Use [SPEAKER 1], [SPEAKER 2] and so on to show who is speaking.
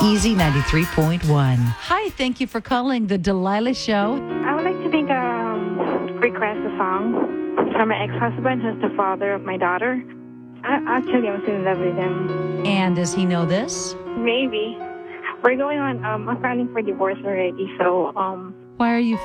[SPEAKER 1] Easy 93.1. Hi, thank you for calling the Delilah Show.
[SPEAKER 2] I would like to make request a song from my ex-husband, who's the father of my daughter. Actually, I'm still in love with him.
[SPEAKER 1] And does he know this?
[SPEAKER 2] Maybe. We're going on, I'm filing for divorce already, so,
[SPEAKER 1] Why are you